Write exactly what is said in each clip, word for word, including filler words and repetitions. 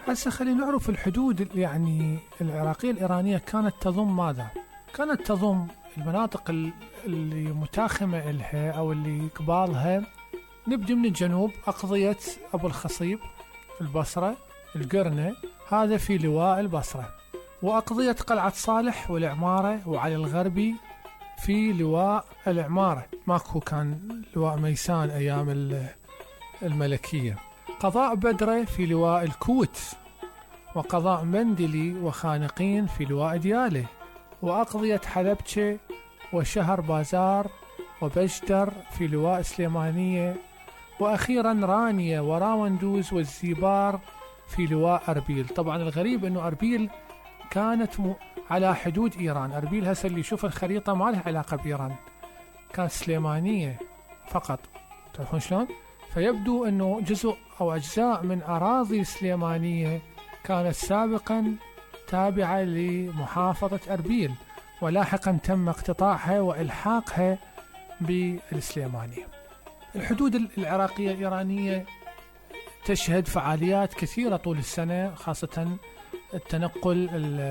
هسه خلينا نعرف الحدود يعني العراقية الإيرانية كانت تضم ماذا؟ كانت تضم المناطق اللي متاخمة إلها أو اللي قبالها. نبدأ من الجنوب، أقضية أبو الخصيب في البصرة، القرنة هذا في لواء البصرة، وأقضية قلعة صالح والعمارة وعلي الغربي في لواء العمارة، ماكو كان لواء ميسان أيام الملكية. قضاء بدرة في لواء الكوت، وقضاء مندلي وخانقين في لواء ديالى، وأقضية حلبشة وشهر بازار وبشدر في لواء سليمانية، وأخيرا رانية وراوندوز والزيبار في لواء أربيل. طبعا الغريب أنه أربيل كانت م... على حدود إيران. أربيل هسه اللي يشوف الخريطة ما لها علاقة بإيران، كانت سليمانية فقط، تعرفون شلون؟ فيبدو أنه جزء أو أجزاء من أراضي سليمانية كانت سابقا تابعة لمحافظة أربيل، ولاحقا تم اقتطاعها وإلحاقها بالسليمانية. الحدود العراقية الإيرانية تشهد فعاليات كثيرة طول السنة، خاصة التنقل،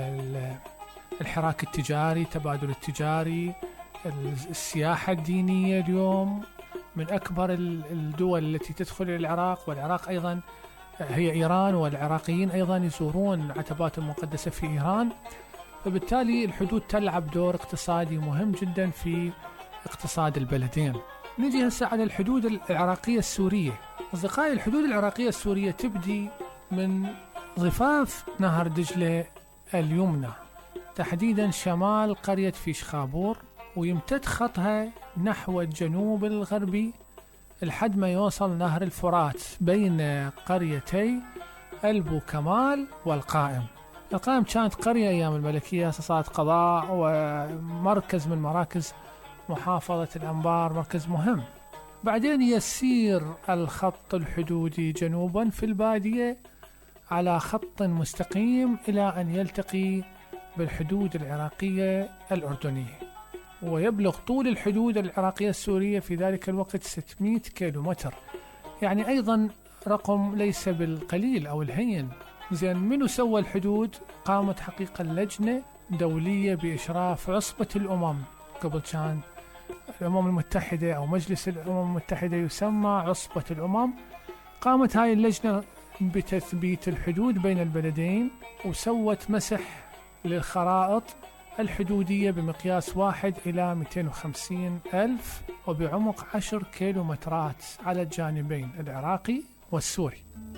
الحراك التجاري، التبادل التجاري، السياحة الدينية. اليوم من أكبر الدول التي تدخل إلى العراق، والعراق أيضا هي إيران، والعراقيين أيضا يزورون العتبات المقدسة في إيران. فبالتالي الحدود تلعب دور اقتصادي مهم جدا في اقتصاد البلدين. نجي هسه على الحدود العراقية السورية. أصدقائي، الحدود العراقية السورية تبدي من ضفاف نهر دجلة اليمنى، تحديدا شمال قرية فيشخابور، ويمتد خطها نحو الجنوب الغربي لحد ما يوصل نهر الفرات بين قريتي البو كمال والقائم. القائم كانت قرية أيام الملكية، صارت قضاء ومركز من مراكز محافظة الأنبار، مركز مهم. بعدين يسير الخط الحدودي جنوبا في البادية على خط مستقيم إلى أن يلتقي بالحدود العراقية الأردنية، ويبلغ طول الحدود العراقية السورية في ذلك الوقت ستمائة كيلومتر، يعني أيضا رقم ليس بالقليل أو الهين. زين، منو سوى الحدود؟ قامت حقيقة لجنة دولية بإشراف عصبة الأمم. قبل كان الأمم المتحدة أو مجلس الأمم المتحدة يسمى عصبة الأمم. قامت هاي اللجنة بتثبيت الحدود بين البلدين، وسوت مسح للخرائط الحدودية بمقياس واحد إلى مئتين وخمسين ألف، وبعمق عشر كيلومترات على الجانبين العراقي والسوري.